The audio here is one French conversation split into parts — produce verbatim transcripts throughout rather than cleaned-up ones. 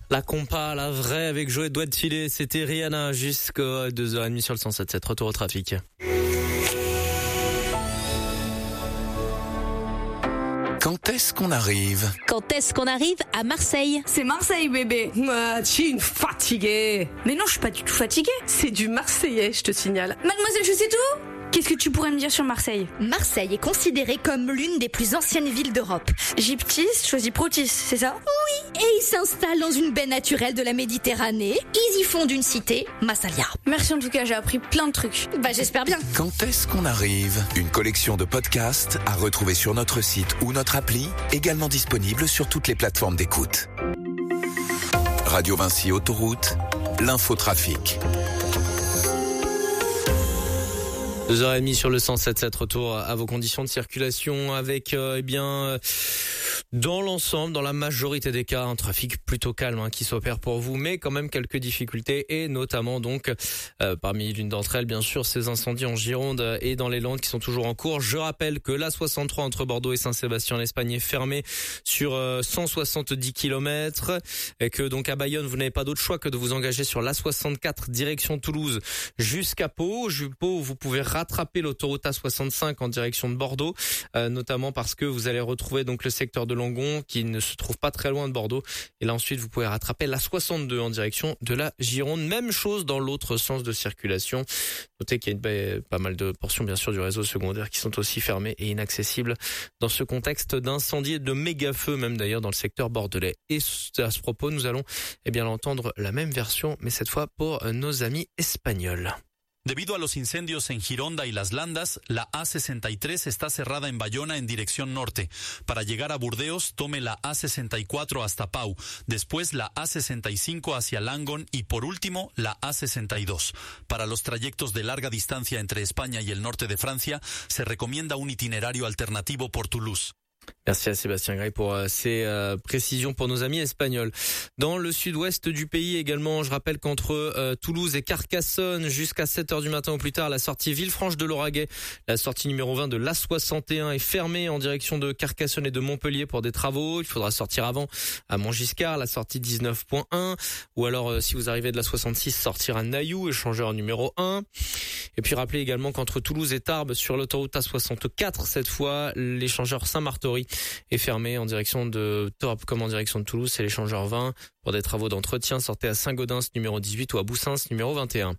La compa, la vraie avec Joey Doigt de filet, c'était Rihanna jusqu'à deux heures trente sur le cent sept sept. Retour au trafic. Quand est-ce qu'on arrive ? Quand est-ce qu'on arrive à Marseille ? C'est Marseille, bébé. Ah, tu es une fatiguée. Mais non, je suis pas du tout fatiguée. C'est du marseillais, je te signale. Mademoiselle, je sais tout. Qu'est-ce que tu pourrais me dire sur Marseille ? Marseille est considérée comme l'une des plus anciennes villes d'Europe. Gyptis choisit Protis, c'est ça ? Oui, et ils s'installent dans une baie naturelle de la Méditerranée. Ils y fondent une cité, Massalia. Merci en tout cas, j'ai appris plein de trucs. Bah j'espère bien. Quand est-ce qu'on arrive ? Une collection de podcasts à retrouver sur notre site ou notre appli, également disponible sur toutes les plateformes d'écoute. Radio Vinci Autoroute, l'infotrafic. deux heures trente sur le cent sept sept, retour à vos conditions de circulation avec, euh, eh bien, euh, dans l'ensemble, dans la majorité des cas, un trafic plutôt calme hein, qui s'opère pour vous, mais quand même quelques difficultés et notamment donc, euh, parmi l'une d'entre elles, bien sûr, ces incendies en Gironde et dans les Landes qui sont toujours en cours. Je rappelle que la soixante-trois entre Bordeaux et Saint-Sébastien en Espagne est fermée sur euh, cent soixante-dix kilomètres et que donc à Bayonne, vous n'avez pas d'autre choix que de vous engager sur l'A soixante-quatre direction Toulouse jusqu'à Pau. Pau, vous pouvez rattraper l'autoroute A soixante-cinq en direction de Bordeaux, euh, notamment parce que vous allez retrouver donc le secteur de Langon qui ne se trouve pas très loin de Bordeaux. Et là ensuite vous pouvez rattraper l'A soixante-deux en direction de la Gironde. Même chose dans l'autre sens de circulation. Notez qu'il y a une, bah, pas mal de portions bien sûr du réseau secondaire qui sont aussi fermées et inaccessibles dans ce contexte d'incendie et de méga feu même d'ailleurs dans le secteur bordelais. Et à ce propos nous allons eh bien l'entendre la même version mais cette fois pour nos amis espagnols. Debido a los incendios en Gironda y Las Landas, la A sesenta y tres está cerrada en Bayona en dirección norte. Para llegar a Burdeos, tome la A sesenta y cuatro hasta Pau, después la A sesenta y cinco hacia Langon y por último la A sesenta y dos. Para los trayectos de larga distancia entre España y el norte de Francia, se recomienda un itinerario alternativo por Toulouse. Merci à Sébastien Gray pour euh, ces euh, précisions pour nos amis espagnols. Dans le sud-ouest du pays également, je rappelle qu'entre euh, Toulouse et Carcassonne, jusqu'à sept heures du matin ou plus tard, la sortie Villefranche-de-Lauragais, la sortie numéro vingt de l'A soixante et un est fermée en direction de Carcassonne et de Montpellier pour des travaux. Il faudra sortir avant à Montgiscard, la sortie dix-neuf point un. Ou alors, euh, si vous arrivez de la soixante-six, sortir à Nailloux, échangeur numéro un. Et puis rappelez également qu'entre Toulouse et Tarbes, sur l'autoroute A soixante-quatre, cette fois, l'échangeur Saint-Martory est fermé en direction de Tarbes comme en direction de Toulouse. C'est l'échangeur vingt pour des travaux d'entretien. Sortez à Saint-Gaudens numéro dix-huit ou à Boussins numéro vingt et un.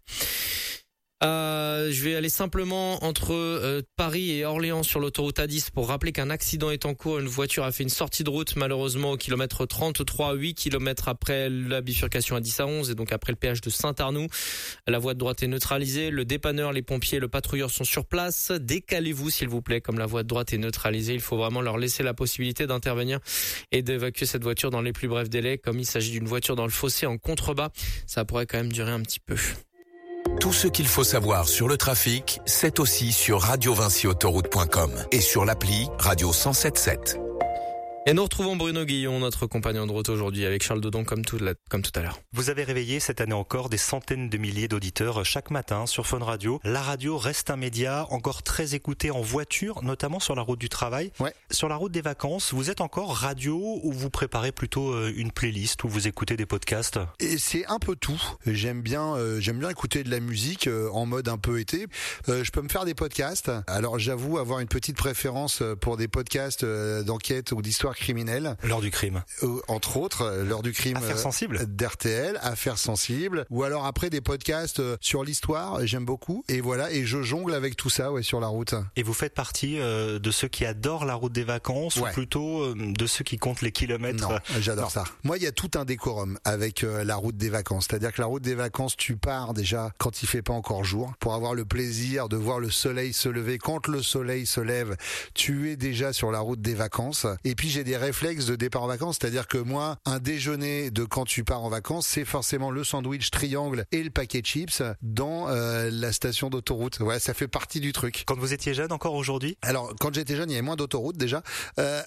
Euh, je vais aller simplement entre euh, Paris et Orléans sur l'autoroute A dix pour rappeler qu'un accident est en cours. Une voiture a fait une sortie de route malheureusement au kilomètre trente-trois, huit kilomètres après la bifurcation A dix à onze et donc après le péage de Saint-Arnoux. La voie de droite est neutralisée. Le dépanneur, les pompiers, le patrouilleur sont sur place. Décalez-vous s'il vous plaît, comme la voie de droite est neutralisée. Il faut vraiment leur laisser la possibilité d'intervenir et d'évacuer cette voiture dans les plus brefs délais. Comme il s'agit d'une voiture dans le fossé en contrebas, ça pourrait quand même durer un petit peu. Tout ce qu'il faut savoir sur le trafic, c'est aussi sur radio vinci autoroute point com et sur l'appli Radio cent sept sept. Et nous retrouvons Bruno Guillon, notre compagnon de route aujourd'hui, avec Charles Dodon comme tout, comme tout à l'heure. Vous avez réveillé cette année encore des centaines de milliers d'auditeurs chaque matin sur Fun Radio. La radio reste un média encore très écouté en voiture, notamment sur la route du travail. Ouais. Sur la route des vacances, vous êtes encore radio ou vous préparez plutôt une playlist ou vous écoutez des podcasts ? Et c'est un peu tout. J'aime bien, euh, j'aime bien écouter de la musique euh, en mode un peu été. Euh, je peux me faire des podcasts. Alors j'avoue avoir une petite préférence pour des podcasts euh, d'enquête ou d'histoire criminelle. L'heure du crime. Euh, entre autres, euh, l'heure du crime. Affaires sensibles. Euh, d'R T L, Affaires sensibles. Ou alors après des podcasts euh, sur l'histoire, j'aime beaucoup. Et voilà, et je jongle avec tout ça, ouais, sur la route. Et vous faites partie euh, de ceux qui adorent la route des vacances ouais. ou plutôt euh, de ceux qui comptent les kilomètres? Non, j'adore non. ça. Moi, il y a tout un décorum avec euh, la route des vacances. C'est-à-dire que la route des vacances, tu pars déjà quand il fait pas encore jour pour avoir le plaisir de voir le soleil se lever. Quand le soleil se lève, tu es déjà sur la route des vacances. Et puis j'ai des réflexes de départ en vacances, c'est-à-dire que moi, un déjeuner de quand tu pars en vacances, c'est forcément le sandwich triangle et le paquet de chips dans euh, la station d'autoroute. Ouais, ça fait partie du truc. Quand vous étiez jeune encore aujourd'hui? Alors, quand j'étais jeune, il y avait moins d'autoroutes déjà. Euh,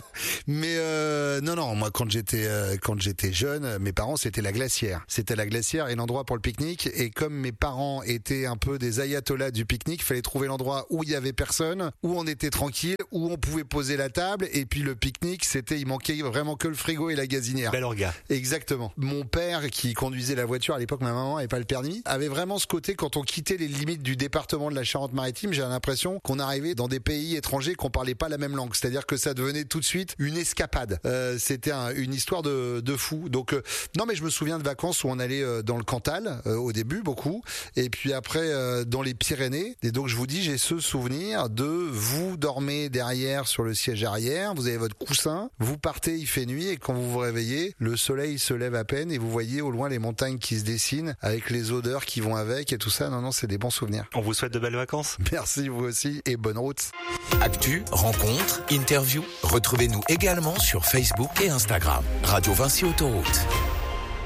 mais euh, non, non, moi quand j'étais euh, quand j'étais jeune, mes parents c'était la glacière. C'était la glacière et l'endroit pour le pique-nique. Et comme mes parents étaient un peu des ayatollahs du pique-nique, il fallait trouver l'endroit où il y avait personne, où on était tranquille, où on pouvait poser la table et puis le pique pique-nique, c'était, il manquait vraiment que le frigo et la gazinière. Bel orga. Exactement. Mon père, qui conduisait la voiture, à l'époque, ma maman n'avait pas le permis, avait vraiment ce côté, quand on quittait les limites du département de la Charente-Maritime, j'ai l'impression qu'on arrivait dans des pays étrangers, qu'on parlait pas la même langue. C'est-à-dire que ça devenait tout de suite une escapade. Euh, c'était un, une histoire de, de fou. Donc, euh, non, mais je me souviens de vacances où on allait euh, dans le Cantal, euh, au début, beaucoup. Et puis après, euh, dans les Pyrénées. Et donc, je vous dis, j'ai ce souvenir de vous dormez derrière sur le siège arrière, vous avez votre coussin, vous partez, il fait nuit, et quand vous vous réveillez, le soleil se lève à peine et vous voyez au loin les montagnes qui se dessinent avec les odeurs qui vont avec et tout ça. Non, non, c'est des bons souvenirs. On vous souhaite de belles vacances. Merci, vous aussi, et bonne route. Actu, rencontres, interviews, retrouvez-nous également sur Facebook et Instagram. Radio Vinci Autoroute.